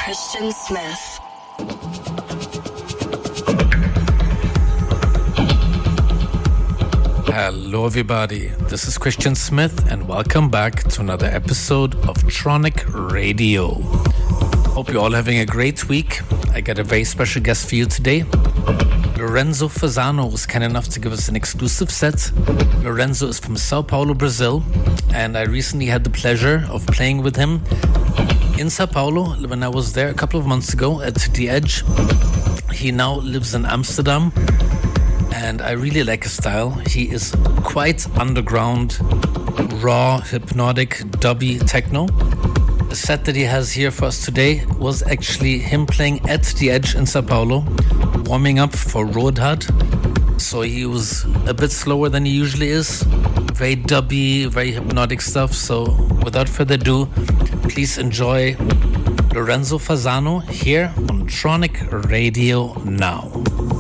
Christian Smith. Hello everybody, this is Christian Smith and welcome back to another episode of Tronic Radio. Hope you're all having a great week. I got a very special guest for you today. Lorenzo Fasano was kind enough to give us an exclusive set. Lorenzo is from Sao Paulo, Brazil, and I recently had the pleasure of playing with him in Sao Paulo when I was there a couple of months ago at The Edge. He now lives in Amsterdam, and I really like his style. He is quite underground, raw, hypnotic, dubby techno. The set that he has here for us today was actually him playing at The Edge in Sao Paulo, warming up for Roadhard. So he was a bit slower than he usually is. Very dubby, very hypnotic stuff. So without further ado, please enjoy Lorenzo Fasano here on Tronic Radio now.